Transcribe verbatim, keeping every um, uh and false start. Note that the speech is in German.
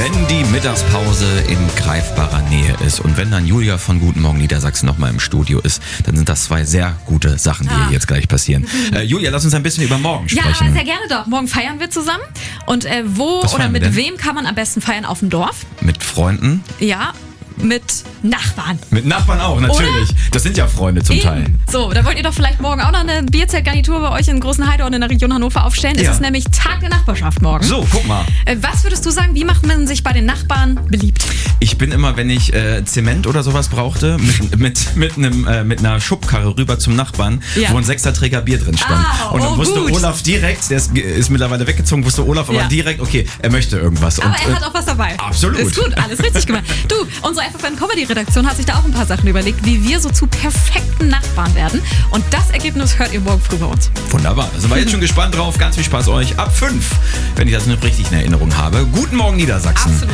Wenn die Mittagspause in greifbarer Nähe ist und wenn dann Julia von Guten Morgen Niedersachsen nochmal im Studio ist, dann sind das zwei sehr gute Sachen, die ah. hier jetzt gleich passieren. Äh, Julia, lass uns ein bisschen über morgen sprechen. Ja, aber sehr gerne doch. Morgen feiern wir zusammen. Und äh, wo Was oder feiern wir mit denn? wem kann man am besten feiern auf dem Dorf? Mit Freunden? Ja, mit Nachbarn. Mit Nachbarn auch, natürlich. Oder? Das sind ja Freunde zum Eben. Teil. So, da wollt ihr doch vielleicht morgen auch noch eine Bierzeltgarnitur bei euch in Großen Heidorf in der Region Hannover aufstellen. Ja. Es ist nämlich Tag der Nachbarschaft morgen. So, guck mal. Äh, Was würdest du sagen, wie macht man sich bei den Nachbarn beliebt? Ich bin immer, wenn ich äh, Zement oder sowas brauchte, mit, mit, mit, einem, äh, mit einer Schubkarre rüber zum Nachbarn, Ja. wo ein Sechserträger Bier drin stand. Ah, und dann oh, wusste gut. Olaf direkt, der ist, ist mittlerweile weggezogen, wusste Olaf aber Ja. direkt, okay, er möchte irgendwas. Aber und, er hat auch was dabei. absolut. Ist gut, alles richtig gemacht. Du, unsere F F N-Comedy-Redaktion hat sich da auch ein paar Sachen überlegt, wie wir so zu perfekten Nachbarn werden. Und das Ergebnis hört ihr morgen früh bei uns. Wunderbar. Da sind wir jetzt schon gespannt drauf. Ganz viel Spaß euch. Ab fünf, wenn ich das noch richtig in Erinnerung habe. Guten Morgen Niedersachsen. Absolut.